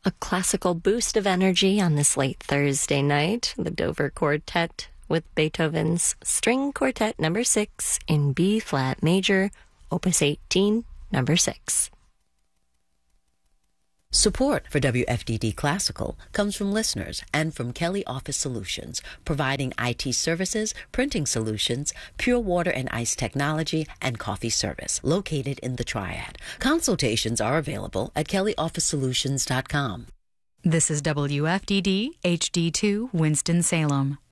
A classical boost of energy on this late Thursday night. The Dover Quartet with Beethoven's String Quartet number 6 in B-flat major, Opus 18, number 6. Support for WFDD Classical comes from listeners and from Kelly Office Solutions, providing IT services, printing solutions, pure water and ice technology, and coffee service, located in the Triad. Consultations are available at kellyofficesolutions.com. This is WFDD HD2 Winston-Salem.